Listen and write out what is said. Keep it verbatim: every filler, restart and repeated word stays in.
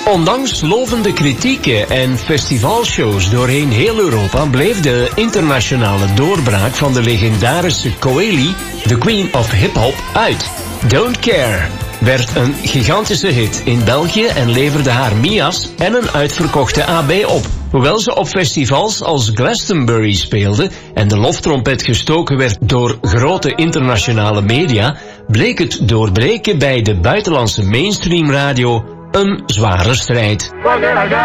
Ondanks lovende kritieken en festivalshows doorheen heel Europa bleef de internationale doorbraak van de legendarische Coeli, de Queen of Hip-Hop, uit. Don't Care werd een gigantische hit in België en leverde haar Mia's en een uitverkochte A B op. Hoewel ze op festivals als Glastonbury speelde en de loftrompet gestoken werd door grote internationale media, bleek het doorbreken bij de buitenlandse mainstream radio een zware strijd.